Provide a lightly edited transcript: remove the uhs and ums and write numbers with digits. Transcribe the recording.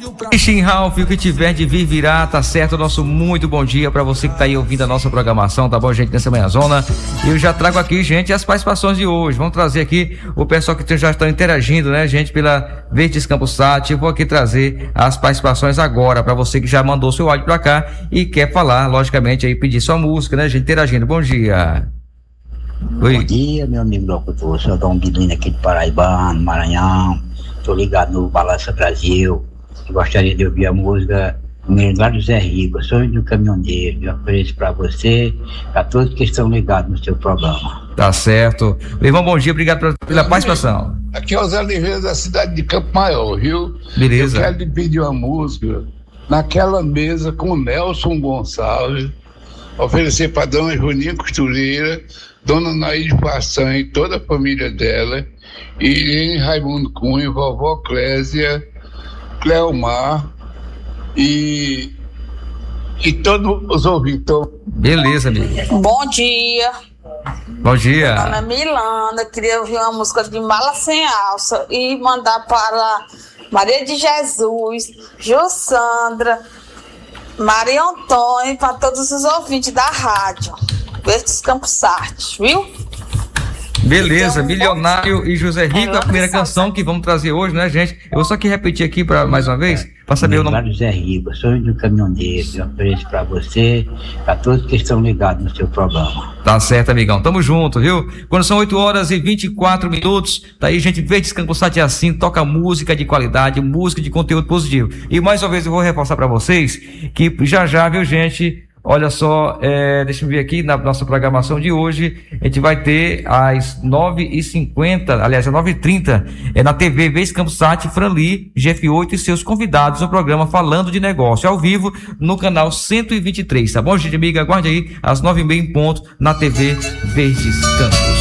Christian Ralph, o que tiver de vir virá, tá certo? Nosso muito bom dia pra você que tá aí ouvindo a nossa programação, tá bom, gente, nessa manhãzona. Eu já trago aqui, gente, as participações de hoje. Vamos trazer aqui o pessoal que já está interagindo, né, gente, pela Verdes Campos Sat. Eu vou aqui trazer as participações agora pra você que já mandou seu áudio pra cá e quer falar, logicamente, aí pedir sua música, né, gente, interagindo. Bom dia. Oi. Bom dia, meu amigo locutor. Sou Dom Bilino aqui de Paraibano, Maranhão. Tô ligado no Balança Brasil. Eu gostaria de ouvir a música do Zé Rico, Sonho do Caminhoneiro. Eu ofereço pra você, a todos que estão ligados no seu programa. Tá certo. Irmão, bom dia, obrigado pela participação. Aqui é o Zé Oliveira da cidade de Campo Maior, viu? Beleza. Eu quero lhe pedir uma música naquela mesa com o Nelson Gonçalves, oferecer para Dona Juninha Costureira, Dona Naide Façanha e toda a família dela, Irene Raimundo Cunha, Vovó Clésia, Cleomar e todos os ouvintes. Beleza, amigo. Bom dia. Bom dia. Ana Milana, queria ouvir uma música de Mala Sem Alça e mandar para Maria de Jesus, Jossandra, Maria Antônia e para todos os ouvintes da rádio Verdes Campos Sat, viu? Beleza, Milionário e José Rico, a primeira canção que vamos trazer hoje, né, gente? Eu vou só que repetir aqui mais uma vez, para saber o nome. José Rico, Sonho do Caminhoneiro. Eu ofereço para você, a todos que estão ligados no seu programa. Tá certo, amigão. Tamo junto, viu? Quando são 8h24, tá aí, gente. Verdes Campos Sat é assim, toca música de qualidade, música de conteúdo positivo. E mais uma vez eu vou reforçar para vocês que já, viu, gente? Olha só, deixa eu ver aqui na nossa programação de hoje, a gente vai ter às 9h50, aliás, às 9h30, na TV Verdes Campos Sat, Franli, GF8 e seus convidados no programa Falando de Negócio, ao vivo, no canal 123, tá bom, gente amiga? Aguarde aí, às 9h30 em ponto, na TV Verdes Campos.